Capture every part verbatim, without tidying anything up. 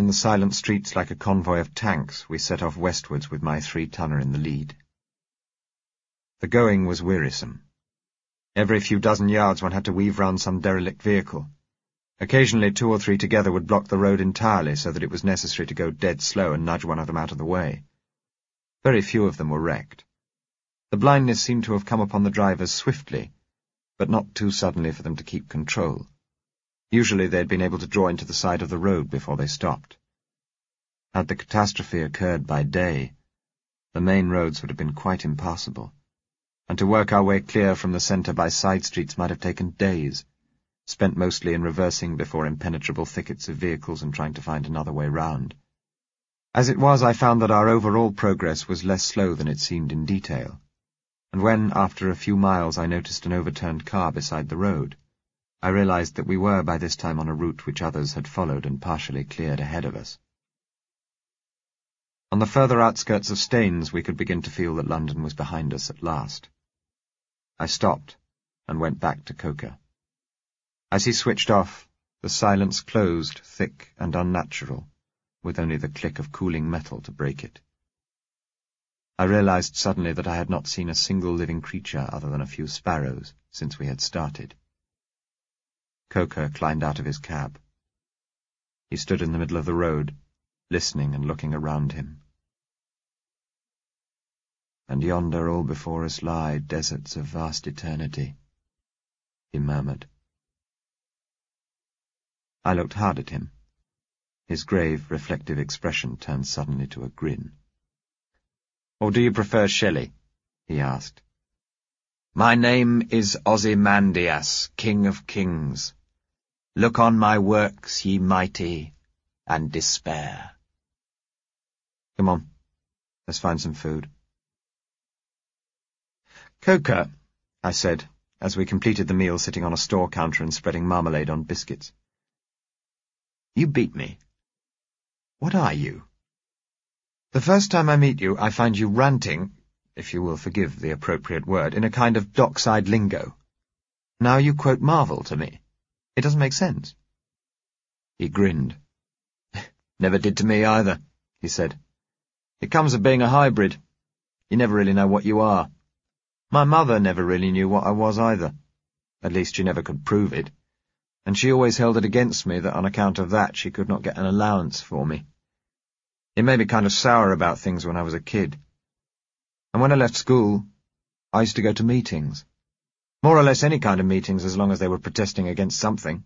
in the silent streets like a convoy of tanks, we set off westwards with my three-tonner in the lead. The going was wearisome. Every few dozen yards one had to weave round some derelict vehicle. Occasionally two or three together would block the road entirely so that it was necessary to go dead slow and nudge one of them out of the way. Very few of them were wrecked. The blindness seemed to have come upon the drivers swiftly, but not too suddenly for them to keep control. Usually they had been able to draw into the side of the road before they stopped. Had the catastrophe occurred by day, the main roads would have been quite impassable, and to work our way clear from the centre by side streets might have taken days, spent mostly in reversing before impenetrable thickets of vehicles and trying to find another way round. As it was, I found that our overall progress was less slow than it seemed in detail, and when, after a few miles, I noticed an overturned car beside the road, I realized that we were by this time on a route which others had followed and partially cleared ahead of us. On the further outskirts of Staines we could begin to feel that London was behind us at last. I stopped and went back to Coker. As he switched off, the silence closed, thick and unnatural, with only the click of cooling metal to break it. I realized suddenly that I had not seen a single living creature other than a few sparrows since we had started. Coker climbed out of his cab. He stood in the middle of the road, listening and looking around him. "And yonder all before us lie deserts of vast eternity," he murmured. I looked hard at him. His grave, reflective expression turned suddenly to a grin. "Or do you prefer Shelley?" he asked. "My name is Ozymandias, King of Kings. Look on my works, ye mighty, and despair." "Come on, let's find some food." "Coker," I said, as we completed the meal sitting on a store counter and spreading marmalade on biscuits. "You beat me. What are you? The first time I meet you, I find you ranting, if you will forgive the appropriate word, in a kind of dockside lingo. Now you quote Marvel to me. It doesn't make sense." He grinned. "Never did to me either," he said. "It comes of being a hybrid. You never really know what you are. My mother never really knew what I was either. At least she never could prove it, and she always held it against me that on account of that she could not get an allowance for me. It made me kind of sour about things when I was a kid. And when I left school, I used to go to meetings. More or less any kind of meetings as long as they were protesting against something.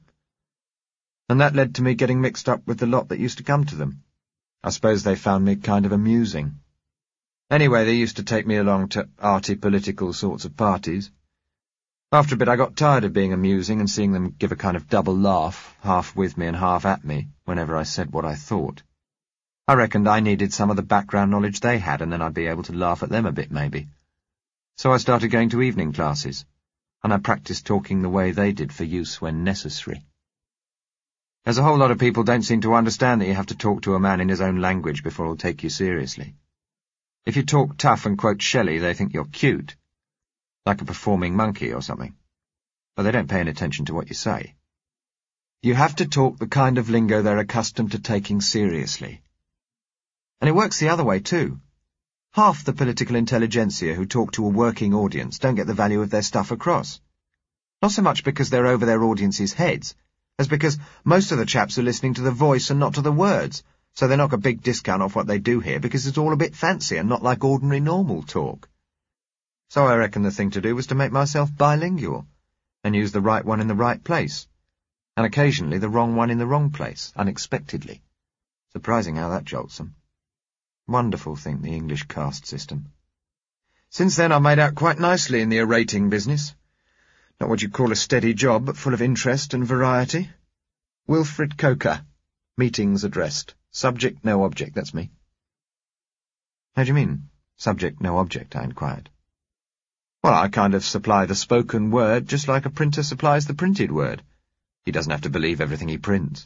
And that led to me getting mixed up with the lot that used to come to them. I suppose they found me kind of amusing. Anyway, they used to take me along to arty political sorts of parties. After a bit I got tired of being amusing and seeing them give a kind of double laugh, half with me and half at me, whenever I said what I thought. I reckoned I needed some of the background knowledge they had, and then I'd be able to laugh at them a bit, maybe. So I started going to evening classes, and I practiced talking the way they did for use when necessary. There's a whole lot of people don't seem to understand that you have to talk to a man in his own language before he'll take you seriously. If you talk tough and quote Shelley, they think you're cute, like a performing monkey or something, but they don't pay any attention to what you say. You have to talk the kind of lingo they're accustomed to taking seriously. And it works the other way, too. Half the political intelligentsia who talk to a working audience don't get the value of their stuff across. Not so much because they're over their audience's heads, as because most of the chaps are listening to the voice and not to the words, so they knock a big discount off what they do here because it's all a bit fancy and not like ordinary normal talk. So I reckon the thing to do was to make myself bilingual, and use the right one in the right place, and occasionally the wrong one in the wrong place, unexpectedly. Surprising how that jolts them. Wonderful thing, the English caste system. Since then I've made out quite nicely in the orating business. Not what you'd call a steady job, but full of interest and variety. Wilfred Coker. Meetings addressed. Subject, no object, that's me. How do you mean, subject, no object? I inquired. Well, I kind of supply the spoken word just like a printer supplies the printed word. He doesn't have to believe everything he prints.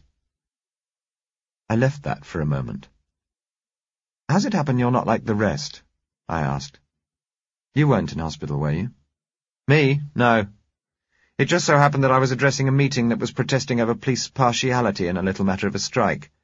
I left that for a moment. How's it happen you're not like the rest? I asked. You weren't in hospital, were you? Me? No. It just so happened that I was addressing a meeting that was protesting over police partiality in a little matter of a strike.